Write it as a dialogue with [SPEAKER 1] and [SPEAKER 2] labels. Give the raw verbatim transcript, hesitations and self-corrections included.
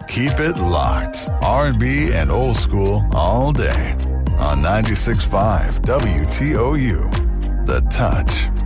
[SPEAKER 1] Keep it locked. R and B and old school all day on ninety-six point five W T O U. The Touch.